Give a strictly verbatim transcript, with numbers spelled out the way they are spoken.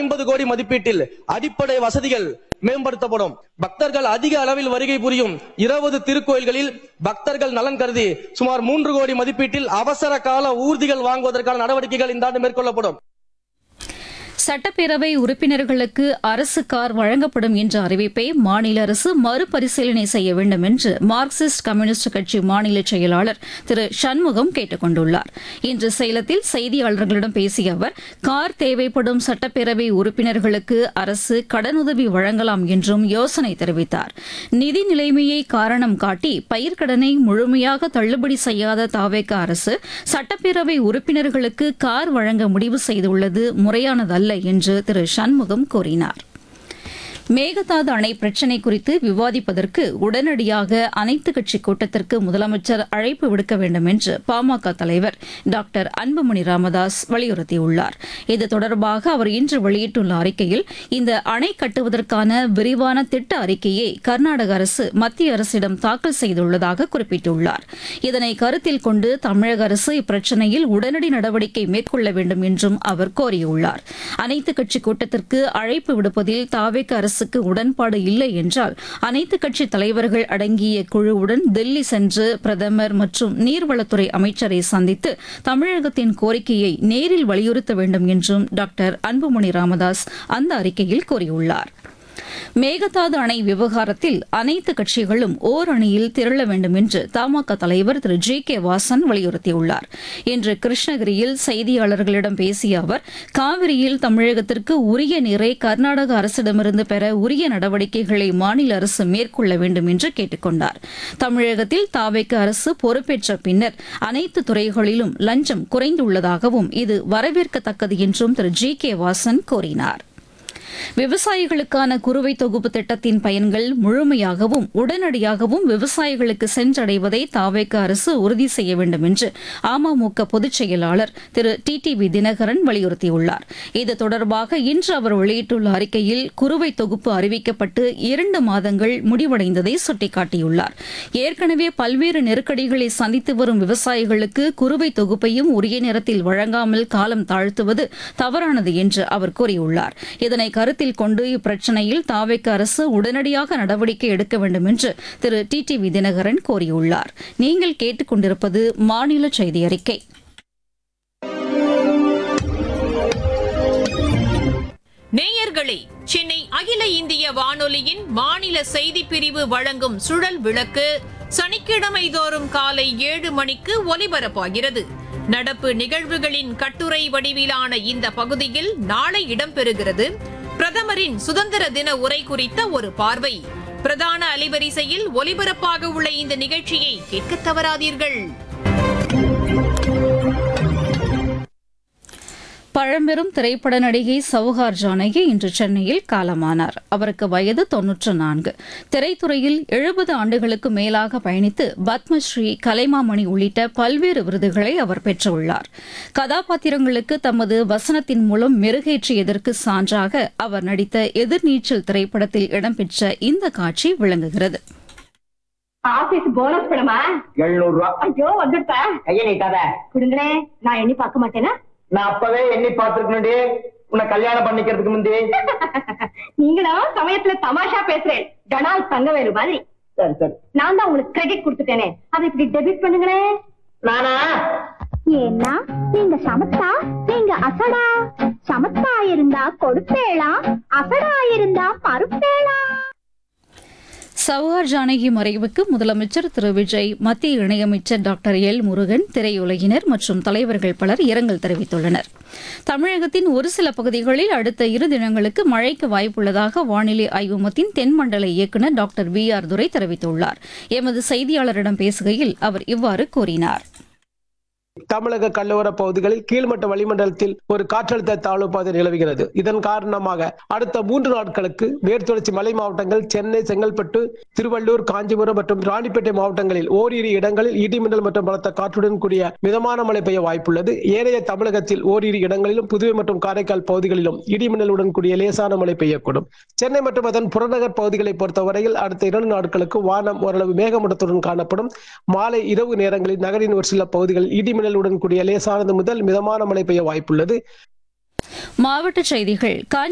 ஐம்பது கோடி மதிப்பீட்டில் அடிப்படை வசதிகள் மேம்படுத்தப்படும். பக்தர்கள் அதிக அளவில் வருகை புரியும் இருபது திருக்கோயில்களில் பக்தர்கள் நலன் கருதி சுமார் மூன்று கோடி மதிப்பீட்டில் அவசர கால ஊர்திகள் வாங்குவதற்கான நடவடிக்கைகள் இந்த ஆண்டு மேற்கொள்ளப்படும். சட்டப்பேரவை உறுப்பினர்களுக்கு அரசு கார் வழங்கப்படும் என்ற அறிவிப்பை மாநில அரசு மறுபரிசீலனை செய்ய வேண்டும் என்று மார்க்சிஸ்ட் கம்யூனிஸ்ட் கட்சி மாநில செயலாளர் திரு சண்முகம் கேட்டுக் கொண்டுள்ளார். இன்று சேலத்தில் செய்தியாளர்களிடம் பேசிய அவர், கார் தேவைப்படும் சட்டப்பேரவை உறுப்பினர்களுக்கு அரசு கடனுதவி வழங்கலாம் என்றும் யோசனை தெரிவித்தார். நிதி நிலைமையை காரணம் காட்டி பயிர்க்கடனை முழுமையாக தள்ளுபடி செய்யாத தாவேக அரசு சட்டப்பேரவை உறுப்பினர்களுக்கு கார் வழங்க முடிவு செய்துள்ளது முறையானதல்ல என்று திரு சண்முகம் கூறினார். மேகதாது அணை பிரச்சினை குறித்து விவாதிப்பதற்கு உடனடியாக அனைத்துக் கட்சி கூட்டத்திற்கு முதலமைச்சர் அழைப்பு விடுக்க வேண்டும் என்று பாமக தலைவர் டாக்டர் அன்புமணி ராமதாஸ் வலியுறுத்தியுள்ளார். இது தொடர்பாக அவர் இன்று வெளியிட்டுள்ள அறிக்கையில், இந்த அணை கட்டுவதற்கான விரிவான திட்ட அறிக்கையை கர்நாடக அரசு மத்திய அரசிடம் தாக்கல் செய்துள்ளதாக குறிப்பிட்டுள்ளார். இதனை கருத்தில் கொண்டு தமிழக அரசு இப்பிரச்சினையில் உடனடி நடவடிக்கை மேற்கொள்ள வேண்டும் என்றும் அவர் கோரியுள்ளார். அனைத்துக் கட்சி கூட்டத்திற்கு அழைப்பு விடுப்பதில் தாவேக அரசு அரசுக்கு உடன்பாடு இல்லை என்றால் அனைத்து கட்சி தலைவர்கள் அடங்கிய குழுவுடன் தில்லி சென்று பிரதமர் மற்றும் நீர்வளத்துறை அமைச்சரை சந்தித்து தமிழகத்தின் கோரிக்கையை நேரில் வலியுறுத்த வேண்டும் என்றும் டாக்டர் அன்புமணி ராமதாஸ் அந்த அறிக்கையில் கூறியுள்ளார். மேகதாது அணை விவகாரத்தில் அனைத்து கட்சிகளும் ஓர் அணியில் திரள வேண்டும் என்று தமாக தலைவர் திரு ஜி கே வாசன் வலியுறுத்தியுள்ளார். இன்று கிருஷ்ணகிரியில் செய்தியாளர்களிடம் பேசிய அவர், காவிரியில் தமிழகத்திற்கு உரிய நீரை கர்நாடக அரசிடமிருந்து பெற உரிய நடவடிக்கைகளை மாநில அரசு மேற்கொள்ள வேண்டும் என்று கேட்டுக் கொண்டார். தமிழகத்தில் தாவேக அரசு பொறுப்பேற்ற பின்னர் அனைத்து துறைகளிலும் லஞ்சம் குறைந்துள்ளதாகவும் இது வரவேற்கத்தக்கது என்றும் திரு ஜி கே வாசன் கூறினார். விவசாயிகளுக்கான குறுவை தொகுப்பு திட்டத்தின் பயன்கள் முழுமையாகவும் உடனடியாகவும் விவசாயிகளுக்கு சென்றடைவதை தாவேக அரசு உறுதி செய்ய வேண்டும் என்று அமமுக பொதுச் செயலாளர் திரு டி டி வி தினகரன் வலியுறுத்தியுள்ளார். இது தொடர்பாக இன்று அவர் வெளியிட்டுள்ள அறிக்கையில், குறுவை தொகுப்பு அறிவிக்கப்பட்டு இரண்டு மாதங்கள் முடிவடைந்ததை சுட்டிக்காட்டியுள்ளார். ஏற்கனவே பல்வேறு நெருக்கடிகளை சந்தித்து வரும் விவசாயிகளுக்கு குறுவை தொகுப்பையும் உரிய நேரத்தில் வழங்காமல் காலம் தாழ்த்துவது தவறானது என்று அவர் கூறியுள்ளார். இதனை கருத்தில் கொண்டு இப்பிரச்சினையில் தாவேக அரசு உடனடியாக நடவடிக்கை எடுக்க வேண்டும் என்று திரு டி டி வி தினகரன் கோரியுள்ளார். நீங்கள் கேட்டுக் கொண்டிருப்பது மாநில செய்தி அறிக்கை. நேயர்களே, சென்னை அகில இந்திய வானொலியின் மாநில செய்திப் பிரிவு வழங்கும் சுழல் விளக்கு சனிக்கிழமை தோறும் காலை ஏழு மணிக்கு ஒலிபரப்பாகிறது. நடப்பு நிகழ்வுகளின் கட்டுரை வடிவிலான இந்த பகுதியில் நாளை இடம்பெறுகிறது பிரதமரின் சுதந்திர தின உரை குறித்த ஒரு பார்வை. பிரதான அலைவரிசையில் ஒலிபரப்பாக உள்ள இந்த நிகழ்ச்சியை கேட்க தவறாதீர்கள். பழம்பெரும் திரைப்பட நடிகை சவுகார் ஜானகி இன்று சென்னையில் காலமானார். அவருக்கு வயது தொன்னூற்று நான்கு. திரைத்துறையில் எழுபது ஆண்டுகளுக்கு மேலாக பயணித்து பத்மஸ்ரீ, கலைமாமணி உள்ளிட்ட பல்வேறு விருதுகளை அவர் பெற்றுள்ளார். கதாபாத்திரங்களுக்கு தமது வசனத்தின் மூலம் மெருகேற்றியதற்கு சான்றாக அவர் நடித்த எதிர்நீச்சல் திரைப்படத்தில் இடம்பெற்ற இந்த காட்சி விளங்குகிறது. ஆபீஸ் போனஸ் பணமா எழுநூறு ரூபா. ஐயோ வந்துட்டா கைய நீட்டாத. குடுங்களே, நான் எண்ணி பார்க்க மாட்டேனா? நான் அப்பவே எண்ணி பார்த்திருக்கேன். உன்னை கல்யாணம் பண்ணிக்கிறதுக்கு முந்தைய நீங்களும் சமயத்துல தமாஷா பேசுறேன். டனால் தங்கவேலு மாதிரி. சரி சரி, நான் தான் உங்களுக்கு கிரெடிட் கொடுத்துட்டேனே, அதை இப்படி டெபிட் பண்ணுங்களே. நானா? ஏன்னா நீங்க சமத்தா, நீங்க அசடா. சமத்தா இருந்தா கொடுப்பேளா, அசடா இருந்தா பருப்பேளா. சவுகார் ஜானகி மறைவுக்கு முதலமைச்சர் திரு விஜய், மத்திய இணையமைச்சர் டாக்டர் எல் முருகன், திரையுலகினர் மற்றும் தலைவர்கள் பலர் இரங்கல் தெரிவித்துள்ளனர். தமிழகத்தின் ஒரு சில பகுதிகளில் அடுத்த இரு தினங்களுக்கு மழைக்கு வாய்ப்புள்ளதாக வானிலை ஆய்வு மையத்தின் தென்மண்டல இயக்குநர் டாக்டர் வி ஆர் துரை தெரிவித்துள்ளார். எமது செய்தியாளரிடம் பேசுகையில் அவர் இவ்வாறு கூறினார். தமிழக கடலோர பகுதிகளில் கீழ்மட்ட வளிமண்டலத்தில் ஒரு காற்றழுத்த தாழ்வு பாதை நிலவுகிறது. இதன் காரணமாக அடுத்த மூன்று நாட்களுக்கு மேற்குத்தொடர்ச்சி மலை மாவட்டங்கள், சென்னை, செங்கல்பட்டு, திருவள்ளூர், காஞ்சிபுரம் மற்றும் ராணிப்பேட்டை மாவட்டங்களில் ஓரிரு இடங்களில் இடிமின்னல் மற்றும் பலத்த காற்றுடன் கூடிய மிதமான மழை பெய்ய வாய்ப்புள்ளது. ஏனைய தமிழகத்தில் ஓரிரு இடங்களிலும் புதுவை மற்றும் காரைக்கால் பகுதிகளிலும் இடிமின்னலுடன் கூடிய லேசான மழை பெய்யக்கூடும். சென்னை மற்றும் அதன் புறநகர் பகுதிகளை பொறுத்தவரையில் அடுத்த இரண்டு நாட்களுக்கு வானம் ஓரளவு மேகமூட்டத்துடன் காணப்படும். மாலை இரவு நேரங்களில் நகரின் ஒரு சில பகுதிகளில் இடிமின்னல் உடன் கூடிய லேசானது முதல் மிதமான மழை பெய்ய வாய்ப்புள்ளது. மாவட்ட செய்திகள்.